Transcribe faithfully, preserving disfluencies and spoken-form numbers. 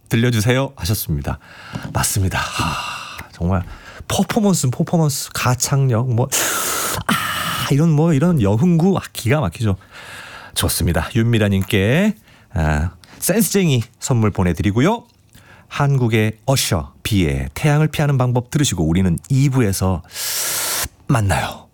들려주세요 하셨습니다. 맞습니다. 아, 정말 퍼포먼스 퍼포먼스 가창력 뭐 아, 이런 뭐 이런 여흥구 아, 기가 막히죠. 좋습니다. 윤미라님께 아, 센스쟁이 선물 보내드리고요. 한국의 어셔 비의 태양을 피하는 방법 들으시고 우리는 이 부에서 만나요.